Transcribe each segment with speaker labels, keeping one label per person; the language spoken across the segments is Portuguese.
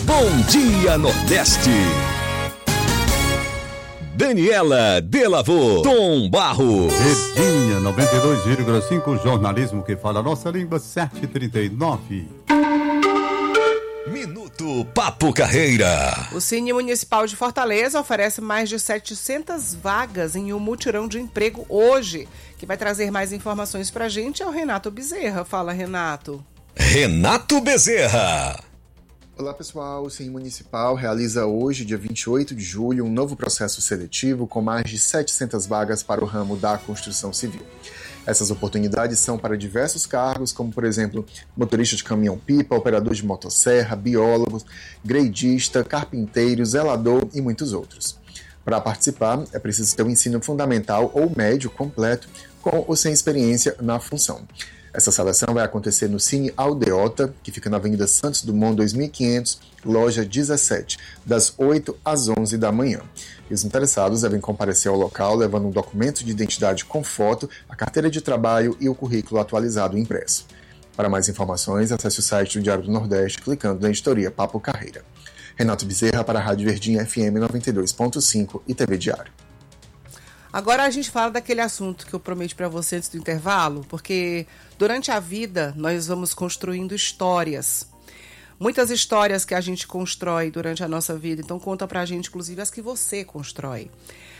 Speaker 1: Bom Dia Nordeste. Daniela Delavô, Tom Barros.
Speaker 2: Verdinha, 92,5, jornalismo que fala a nossa língua, 7h39.
Speaker 1: Minuto Papo Carreira.
Speaker 3: O Cine Municipal de Fortaleza oferece mais de 700 vagas em um mutirão de emprego hoje. Quem vai trazer mais informações pra gente é o Renato Bezerra. Fala, Renato.
Speaker 1: Renato Bezerra.
Speaker 4: Olá pessoal, o Cine Municipal realiza hoje, dia 28 de julho, um novo processo seletivo com mais de 700 vagas para o ramo da construção civil. Essas oportunidades são para diversos cargos, como por exemplo, motorista de caminhão-pipa, operador de motosserra, biólogos, greidista, carpinteiro, zelador e muitos outros. Para participar, é preciso ter um ensino fundamental ou médio completo, com ou sem experiência na função. Essa seleção vai acontecer no Cine Aldeota, que fica na Avenida Santos Dumont 2500, loja 17, das 8 às 11 da manhã. E os interessados devem comparecer ao local levando um documento de identidade com foto, a carteira de trabalho e o currículo atualizado impresso. Para mais informações, acesse o site do Diário do Nordeste clicando na editoria Papo Carreira. Renato Bezerra para a Rádio Verdinha FM 92.5 e TV Diário.
Speaker 3: Agora a gente fala daquele assunto que eu prometi para você antes do intervalo, porque durante a vida nós vamos construindo histórias. Muitas histórias que a gente constrói durante a nossa vida, então conta pra gente, inclusive, as que você constrói.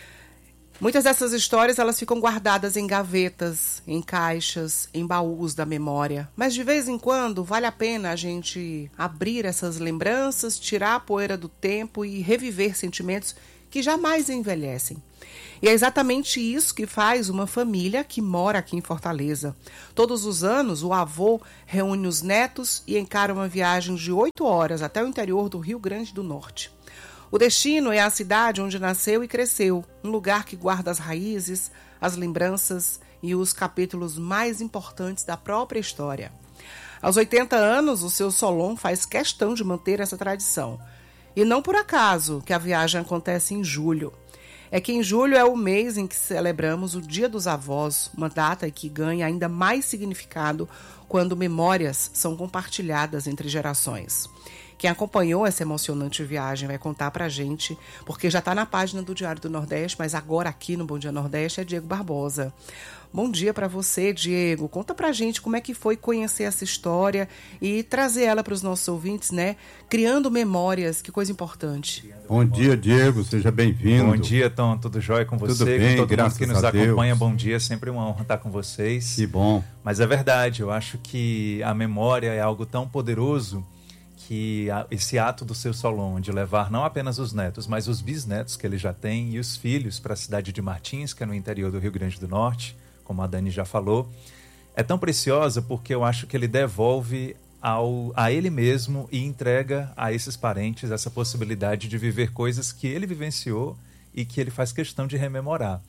Speaker 3: Muitas dessas histórias, elas ficam guardadas em gavetas, em caixas, em baús da memória. Mas de vez em quando, vale a pena a gente abrir essas lembranças, tirar a poeira do tempo e reviver sentimentos que jamais envelhecem. E é exatamente isso que faz uma família que mora aqui em Fortaleza. Todos os anos, o avô reúne os netos e encara uma viagem de 8 horas até o interior do Rio Grande do Norte. O destino é a cidade onde nasceu e cresceu, um lugar que guarda as raízes, as lembranças e os capítulos mais importantes da própria história. Aos 80 anos, o seu Solon faz questão de manter essa tradição. E não por acaso que a viagem acontece em julho. É que em julho é o mês em que celebramos o Dia dos Avós, uma data que ganha ainda mais significado quando memórias são compartilhadas entre gerações. Quem acompanhou essa emocionante viagem vai contar pra gente, porque já está na página do Diário do Nordeste, mas agora aqui no Bom Dia Nordeste é Diego Barbosa. Bom dia para você, Diego. Conta pra gente como é que foi conhecer essa história e trazer ela para os nossos ouvintes, né? Criando memórias, que coisa importante.
Speaker 2: Bom dia, Diego, seja bem-vindo.
Speaker 5: Bom dia, Tom, tudo jóia com você?
Speaker 2: Tudo bem,
Speaker 5: com todo
Speaker 2: graças
Speaker 5: mundo que nos
Speaker 2: a Deus.
Speaker 5: acompanha, bom dia, é sempre uma honra estar com vocês.
Speaker 2: Que bom.
Speaker 5: Mas é verdade, eu acho que a memória é algo tão poderoso que esse ato do seu Solon de levar não apenas os netos, mas os bisnetos que ele já tem e os filhos para a cidade de Martins, que é no interior do Rio Grande do Norte, como a Dani já falou, é tão preciosa porque eu acho que ele devolve a ele mesmo e entrega a esses parentes essa possibilidade de viver coisas que ele vivenciou e que ele faz questão de rememorar.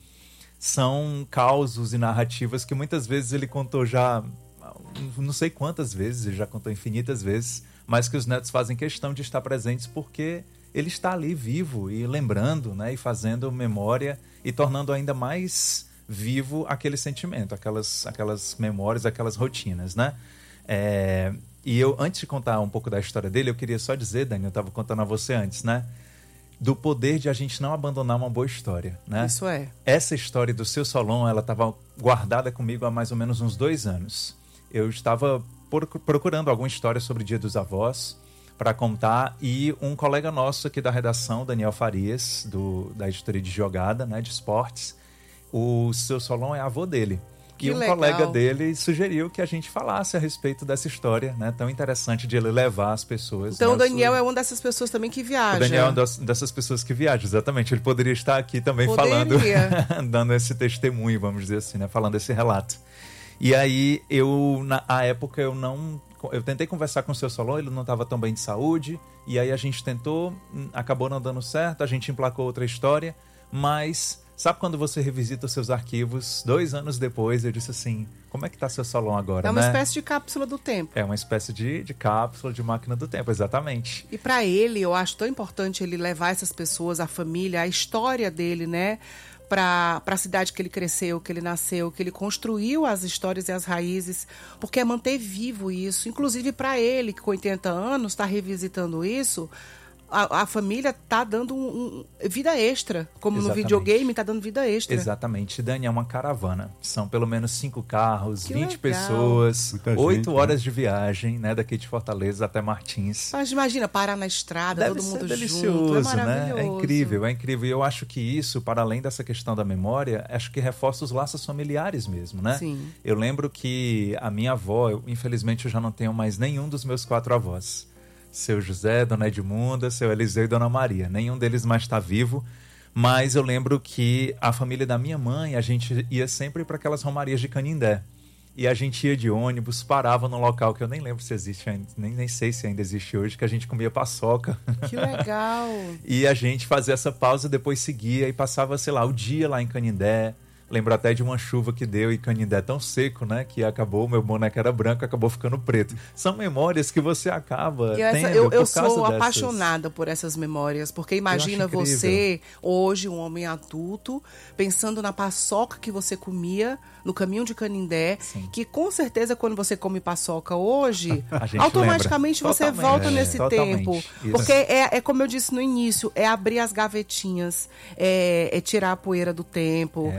Speaker 5: São causos e narrativas que muitas vezes ele contou já, não sei quantas vezes, ele já contou infinitas vezes, mas que os netos fazem questão de estar presentes porque ele está ali vivo e lembrando, né, e fazendo memória e tornando ainda mais vivo aquele sentimento, aquelas memórias, aquelas rotinas, né? E eu, antes de contar um pouco da história dele, eu queria só dizer, Dani, eu estava contando a você antes, né? Do poder de a gente não abandonar uma boa história, né?
Speaker 3: Isso é.
Speaker 5: Essa história do seu Solon, ela estava guardada comigo há mais ou menos uns 2 anos. Eu estava procurando alguma história sobre o Dia dos Avós para contar e um colega nosso aqui da redação, Daniel Farias, da editoria de Jogada, né, de esportes, o seu Solon é avô dele.
Speaker 3: Que
Speaker 5: e um
Speaker 3: legal.
Speaker 5: colega dele sugeriu que a gente falasse a respeito dessa história, né, tão interessante de ele levar as pessoas.
Speaker 3: Então
Speaker 5: né,
Speaker 3: o Daniel é uma dessas pessoas também que viaja.
Speaker 5: O Daniel é uma dessas pessoas que viaja, exatamente. Ele poderia estar aqui também falando, dando esse testemunho, vamos dizer assim, né, falando esse relato. E aí, à época, eu tentei conversar com o seu Solon, ele não estava tão bem de saúde, e aí a gente tentou, acabou não dando certo, a gente emplacou outra história, mas sabe quando você revisita os seus arquivos, 2 anos depois, eu disse assim, como é que tá seu Solon agora,
Speaker 3: É uma
Speaker 5: né?
Speaker 3: espécie de cápsula do tempo.
Speaker 5: É uma espécie de cápsula, de máquina do tempo, exatamente.
Speaker 3: E para ele, eu acho tão importante ele levar essas pessoas, a família, a história dele, né? para a cidade que ele cresceu, que ele nasceu, que ele construiu as histórias e as raízes, porque é manter vivo isso. Inclusive para ele, que com 80 anos está revisitando isso, a família está dando vida extra, como
Speaker 5: Exatamente.
Speaker 3: no videogame está dando vida extra.
Speaker 5: Exatamente. Dani, é uma caravana. São pelo menos 5 carros,
Speaker 3: Que
Speaker 5: 20
Speaker 3: legal.
Speaker 5: pessoas,
Speaker 2: Muita
Speaker 5: 8
Speaker 2: gente,
Speaker 5: horas de viagem, né? Daqui de Fortaleza até Martins.
Speaker 3: Mas imagina, parar na estrada,
Speaker 5: Deve
Speaker 3: todo
Speaker 5: ser
Speaker 3: mundo
Speaker 5: delicioso,
Speaker 3: junto, é
Speaker 5: né?
Speaker 3: maravilhoso.
Speaker 5: É incrível, é incrível. E eu acho que isso, para além dessa questão da memória, acho que reforça os laços familiares mesmo, né?
Speaker 3: Sim.
Speaker 5: Eu lembro que a minha avó, infelizmente eu já não tenho mais nenhum dos meus 4 avós. Seu José, Dona Edmunda, seu Eliseu e Dona Maria. Nenhum deles mais está vivo, mas eu lembro que a família da minha mãe, a gente ia sempre para aquelas romarias de Canindé. E a gente ia de ônibus, parava num local que eu nem lembro se existe ainda, nem sei se ainda existe hoje, que a gente comia paçoca.
Speaker 3: Que legal.
Speaker 5: E a gente fazia essa pausa, depois seguia e passava, sei lá, o dia lá em Canindé. Lembro até de uma chuva que deu e Canindé tão seco, né? Que acabou, meu boneco era branco, acabou ficando preto. São memórias que você acaba tendo
Speaker 3: Eu
Speaker 5: por causa
Speaker 3: sou
Speaker 5: dessas.
Speaker 3: apaixonada por essas memórias, porque imagina
Speaker 5: acho incrível.
Speaker 3: você, hoje, um homem adulto, pensando na paçoca que você comia no caminho de Canindé,
Speaker 5: Sim.
Speaker 3: que com certeza quando você come paçoca hoje,
Speaker 5: A gente
Speaker 3: automaticamente
Speaker 5: lembra.
Speaker 3: você
Speaker 5: Totalmente.
Speaker 3: volta nesse
Speaker 5: Totalmente.
Speaker 3: tempo.
Speaker 5: Isso.
Speaker 3: Porque é como eu disse no início, é abrir as gavetinhas, é tirar a poeira do tempo,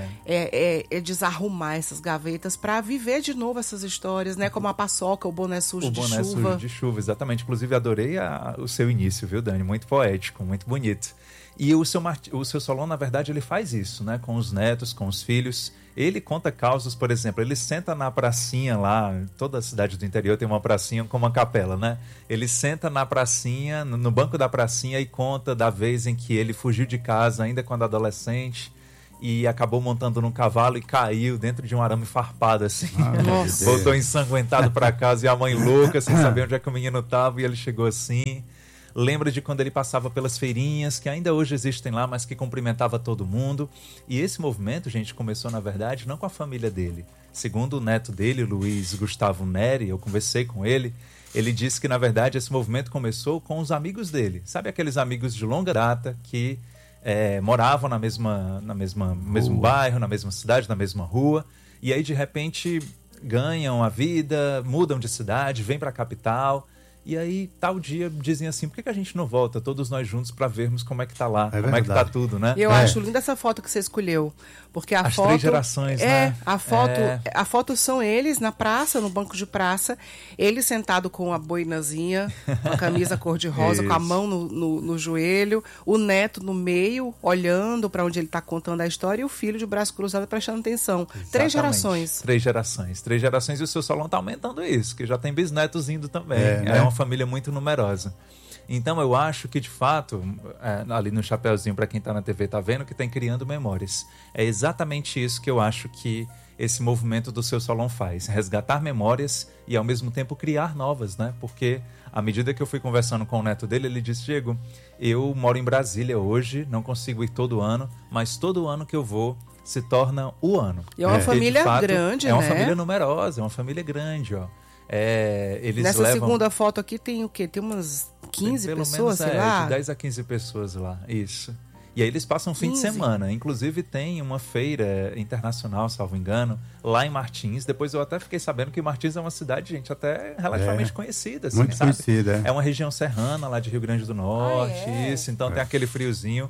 Speaker 3: é desarrumar essas gavetas para viver de novo essas histórias, né? Como a paçoca, o boné sujo de chuva.
Speaker 5: Sujo de chuva, exatamente. Inclusive, adorei o seu início, viu, Dani? Muito poético, muito bonito. E o seu Solon, na verdade, ele faz isso, né? Com os netos, com os filhos. Ele conta causos, por exemplo, ele senta na pracinha lá, toda a cidade do interior tem uma pracinha com uma capela, né? Ele senta na pracinha, no banco da pracinha e conta da vez em que ele fugiu de casa ainda quando adolescente e acabou montando num cavalo e caiu dentro de um arame farpado, assim.
Speaker 3: Nossa.
Speaker 5: Voltou ensanguentado para casa e a mãe louca, sem saber onde é que o menino estava, e ele chegou assim. Lembra de quando ele passava pelas feirinhas, que ainda hoje existem lá, mas que cumprimentava todo mundo. E esse movimento, gente, começou, na verdade, não com a família dele. Segundo o neto dele, Luiz Gustavo Neri, eu conversei com ele, ele disse que, na verdade, esse movimento começou com os amigos dele. Sabe aqueles amigos de longa data que moravam no mesmo bairro, na mesma cidade, na mesma rua, e aí, de repente, ganham a vida, mudam de cidade, vêm para a capital. E aí, tal dia, dizem assim, por que a gente não volta todos nós juntos para vermos como é que tá lá, como é que tá tudo, né?
Speaker 3: E eu acho linda essa foto que você escolheu, porque a
Speaker 5: As
Speaker 3: foto
Speaker 5: 3 gerações, né?
Speaker 3: A foto são eles na praça, no banco de praça, ele sentado com a boinazinha, com a camisa cor-de-rosa, com a mão no joelho, o neto no meio, olhando para onde ele tá contando a história, e o filho de braço cruzado prestando atenção.
Speaker 5: Exatamente.
Speaker 3: 3 gerações.
Speaker 5: 3 gerações. 3 gerações, e o seu salão tá aumentando isso, que já tem bisnetos indo também. É uma família muito numerosa. Então eu acho que, de fato, ali no chapeuzinho, para quem tá na TV tá vendo, que tem Criando Memórias. É exatamente isso que eu acho que esse movimento do seu salão faz. Resgatar memórias e, ao mesmo tempo, criar novas, né? Porque, à medida que eu fui conversando com o neto dele, ele disse, Diego, eu moro em Brasília hoje, não consigo ir todo ano, mas todo ano que eu vou se torna o ano.
Speaker 3: E é uma família
Speaker 5: de fato,
Speaker 3: grande, né?
Speaker 5: É uma família numerosa, é uma família grande, ó. Eles
Speaker 3: Nessa
Speaker 5: levam...
Speaker 3: segunda foto aqui tem o quê? Tem umas 15
Speaker 5: pelo
Speaker 3: pessoas,
Speaker 5: menos,
Speaker 3: sei lá?
Speaker 5: de 10 a 15 pessoas lá, isso. E aí eles passam fim de
Speaker 3: 15.
Speaker 5: semana. Inclusive tem uma feira internacional, salvo engano, lá em Martins. Depois eu até fiquei sabendo que Martins é uma cidade, gente, até relativamente conhecida. Assim,
Speaker 2: muito
Speaker 5: sabe?
Speaker 2: conhecida.
Speaker 5: É uma região serrana lá de Rio Grande do Norte, isso. Então tem aquele friozinho.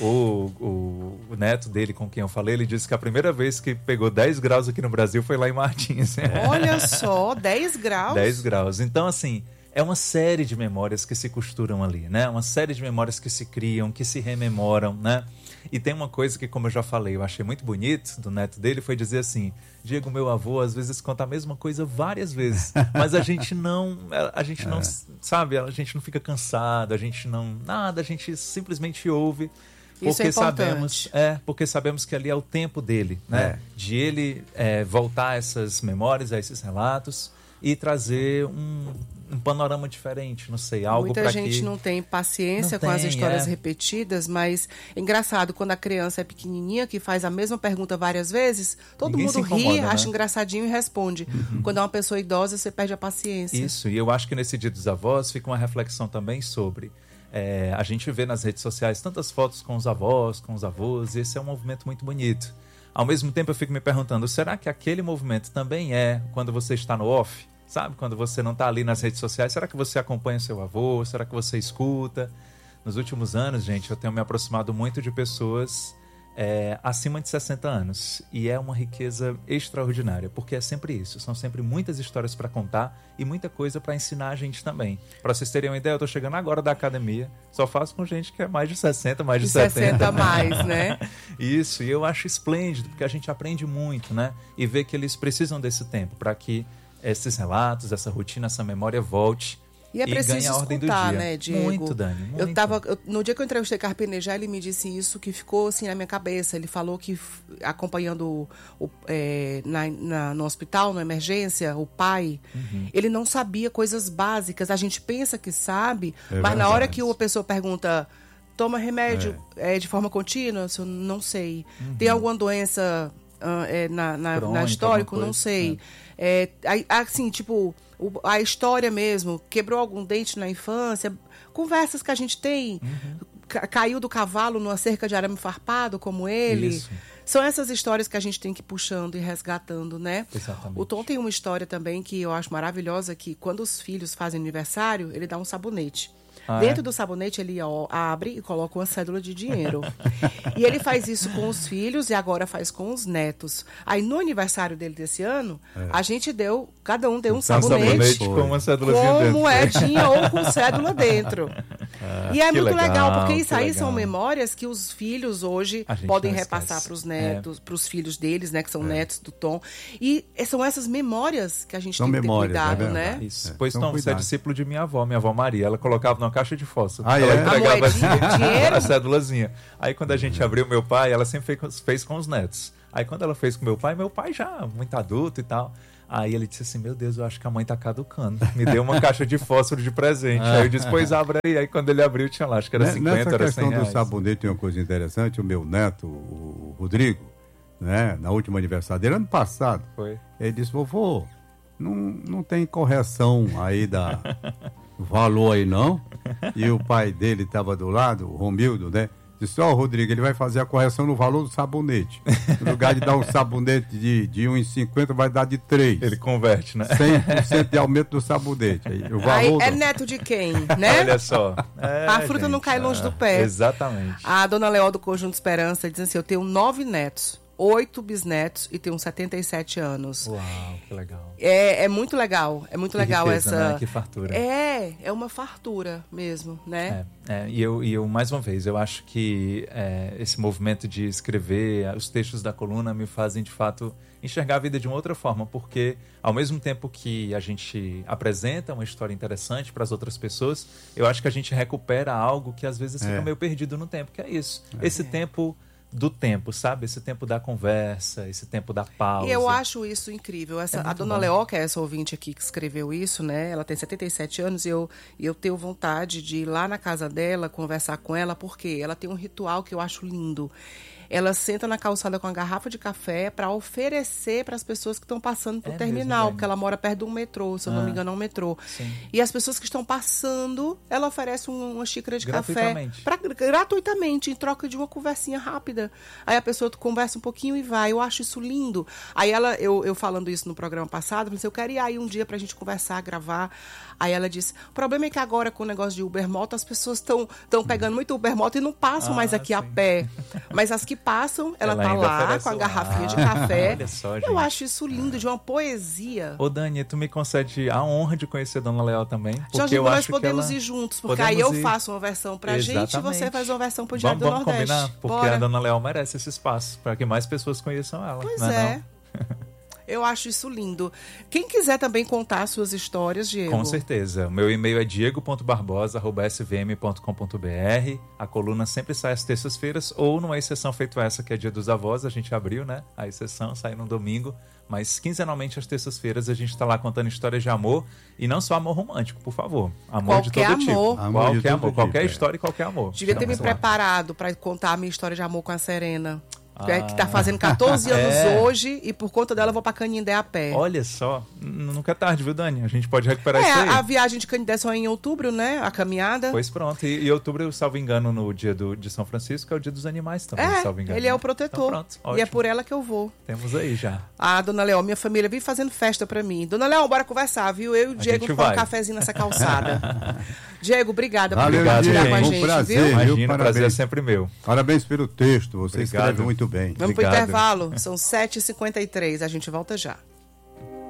Speaker 5: O neto dele, com quem eu falei, ele disse que a primeira vez que pegou 10 graus aqui no Brasil foi lá em Martins.
Speaker 3: Olha só, 10 graus.
Speaker 5: 10 graus. Então, assim, é uma série de memórias que se costuram ali, né? Uma série de memórias que se criam, que se rememoram, né? E tem uma coisa que, como eu já falei, eu achei muito bonito do neto dele, foi dizer assim, Diego, meu avô, às vezes conta a mesma coisa várias vezes, mas a gente não, sabe, a gente não fica cansado, a gente simplesmente ouve. Porque sabemos que ali é o tempo dele, né? De ele voltar essas memórias, a esses relatos e trazer um panorama diferente, não sei, algo para que...
Speaker 3: Muita gente não tem paciência com as histórias repetidas, mas é engraçado, quando a criança é pequenininha, que faz a mesma pergunta várias vezes, todo mundo ri, acha engraçadinho e responde. Quando é uma pessoa idosa, você perde a paciência.
Speaker 5: Isso, e eu acho que nesse Dia dos Avós fica uma reflexão também sobre A gente vê nas redes sociais tantas fotos com os avós, com os avós, e esse é um movimento muito bonito. Ao mesmo tempo eu fico me perguntando, será que aquele movimento também é quando você está no off? Sabe, quando você não está ali nas redes sociais, será que você acompanha seu avô? Será que você escuta? Nos últimos anos, gente, eu tenho me aproximado muito de pessoas acima de 60 anos. E é uma riqueza extraordinária, porque é sempre isso. São sempre muitas histórias para contar e muita coisa para ensinar a gente também. Para vocês terem uma ideia, eu estou chegando agora da academia, só faço com gente que é mais de 60, mais de 70.
Speaker 3: 60 mais, né?
Speaker 5: Isso, e eu acho esplêndido, porque a gente aprende muito, né? E vê que eles precisam desse tempo para que esses relatos, essa rotina, essa memória volte.
Speaker 3: E é preciso
Speaker 5: ganha a ordem
Speaker 3: escutar,
Speaker 5: do dia.
Speaker 3: né, Diego?
Speaker 5: Muito, Dani, muito.
Speaker 3: No dia que eu entrevistei Carpenejar, ele me disse isso que ficou assim na minha cabeça. Ele falou que acompanhando no hospital, na emergência, o pai, ele não sabia coisas básicas. A gente pensa que sabe, mas na hora que a pessoa pergunta, toma remédio de forma contínua, eu não sei. Tem alguma doença na histórico? Não sei. Assim, tipo, a história mesmo, quebrou algum dente na infância, conversas que a gente tem, caiu do cavalo numa cerca de arame farpado como ele.
Speaker 5: Isso.
Speaker 3: São essas histórias que a gente tem que ir puxando e resgatando, né?
Speaker 5: Exatamente.
Speaker 3: O Tom tem uma história também que eu acho maravilhosa, que quando os filhos fazem aniversário, ele dá um sabonete. Dentro do sabonete, ele abre e coloca uma cédula de dinheiro. E ele faz isso com os filhos e agora faz com os netos. Aí, no aniversário dele desse ano, a gente cada um deu um sabonete
Speaker 5: com uma cédulazinha dentro.
Speaker 3: Com moedinha ou com cédula dentro. E é muito legal, porque isso aí
Speaker 5: legal.
Speaker 3: São memórias que os filhos hoje podem repassar para os netos, para os filhos deles, né, que são netos do Tom. E são essas memórias que a gente tem que ter cuidado, né?
Speaker 5: Isso. Pois Tom, você é discípulo de minha avó Maria. Ela colocava numa caixa de fósforo.
Speaker 3: A
Speaker 5: entregava a cédulazinha. Aí quando a gente abriu meu pai, ela sempre fez com os netos. Aí quando ela fez com meu pai já muito adulto e tal. Aí ele disse assim, meu Deus, eu acho que a mãe tá caducando. Me deu uma caixa de fósforo de presente. Aí eu disse, pois abre aí. Aí quando ele abriu, tinha lá, acho que era 50, era 100 reais.
Speaker 2: Nessa questão do sabonete tem uma coisa interessante. O meu neto, o Rodrigo, né, na última aniversário dele, ano passado, ele disse, vovô, não tem correção aí da valor aí não. E o pai dele estava do lado, o Romildo, né? Disse, Rodrigo, ele vai fazer a correção no valor do sabonete. No lugar de dar um sabonete de 1,50, vai dar de 3.
Speaker 5: Ele converte, né?
Speaker 2: 100% de aumento do sabonete. O valor
Speaker 3: aí neto de quem, né?
Speaker 5: Olha só.
Speaker 3: A fruta não cai longe do pé.
Speaker 5: Exatamente.
Speaker 3: A dona Leó do Conjunto Esperança diz assim, eu tenho 9 netos. 8 bisnetos e tenho 77 anos.
Speaker 5: Uau, que legal.
Speaker 3: É muito legal. É muito
Speaker 5: que
Speaker 3: legal
Speaker 5: riqueza,
Speaker 3: essa.
Speaker 5: Né? Que fartura.
Speaker 3: É uma fartura mesmo, né?
Speaker 5: E eu, mais uma vez, eu acho que esse movimento de escrever os textos da coluna me fazem, de fato, enxergar a vida de uma outra forma, porque ao mesmo tempo que a gente apresenta uma história interessante para as outras pessoas, eu acho que a gente recupera algo que às vezes fica meio perdido no tempo, que é isso. Esse tempo do tempo, sabe? Esse tempo da conversa, esse tempo da pausa.
Speaker 3: E eu acho isso incrível. A dona Leó, que é essa ouvinte aqui que escreveu isso, né? Ela tem 77 anos e eu tenho vontade de ir lá na casa dela, conversar com ela, porque ela tem um ritual que eu acho lindo. Ela senta na calçada com uma garrafa de café para oferecer para as pessoas que estão passando pro terminal,
Speaker 5: mesmo,
Speaker 3: porque ela mora perto de um metrô, se eu não me engano, é um metrô.
Speaker 5: Sim.
Speaker 3: E as pessoas que estão passando, ela oferece uma xícara de café gratuitamente, em troca de uma conversinha rápida. Aí a pessoa conversa um pouquinho e vai. Eu acho isso lindo. Aí eu falando isso no programa passado, eu falei assim, eu quero ir aí um dia pra gente conversar, gravar. Aí ela disse, o problema é que agora com o negócio de Ubermoto, as pessoas estão pegando muito Ubermoto e não passam mais aqui a pé. Mas as que passam, ela tá lá com a garrafinha de café.
Speaker 5: Olha só,
Speaker 3: eu acho isso lindo, de uma poesia.
Speaker 5: Ô Dani, tu me concede a honra de conhecer a Dona Leal também?
Speaker 3: Jorge, nós podemos ir juntos, porque aí eu faço uma versão pra gente e você faz uma versão pro Diário do Nordeste.
Speaker 5: Vamos combinar, porque a Dona Leal merece esse espaço, para que mais pessoas conheçam ela.
Speaker 3: Pois
Speaker 5: não é.
Speaker 3: Eu acho isso lindo. Quem quiser também contar suas histórias, Diego?
Speaker 5: Com certeza. O meu e-mail é diego.barbosa@svm.com.br. A coluna sempre sai às terças-feiras, ou numa exceção feito essa, que é Dia dos Avós, a gente abriu, né? A exceção sai no domingo, mas quinzenalmente às terças-feiras a gente está lá contando histórias de amor, e não só amor romântico, por favor. Amor de todo tipo. Qualquer amor, qualquer história e qualquer amor.
Speaker 3: Devia ter me preparado para contar a minha história de amor com a Serena. que tá fazendo 14 anos hoje, e por conta dela eu vou pra Canindé a pé.
Speaker 5: Olha só, nunca é tarde, viu, Dani? A gente pode recuperar isso aí.
Speaker 3: A viagem de Canindé só é em outubro, né? A caminhada.
Speaker 5: Pois pronto. E outubro, eu salvo engano, no dia de São Francisco, é o dia dos animais também, salvo engano.
Speaker 3: Ele é o protetor.
Speaker 5: Então, pronto,
Speaker 3: e é por ela que eu vou.
Speaker 5: Temos aí já.
Speaker 3: Dona Leão, minha família vive fazendo festa pra mim. Dona Leão, bora conversar, viu? Eu e o Diego tomar um cafezinho nessa calçada. Diego, obrigada por compartilhar com a gente,
Speaker 2: prazer,
Speaker 3: viu?
Speaker 5: Imagina, o prazer é sempre meu.
Speaker 2: Parabéns pelo texto, você escreve muito bem.
Speaker 3: Vamos pro intervalo, são 7h53, a gente volta já.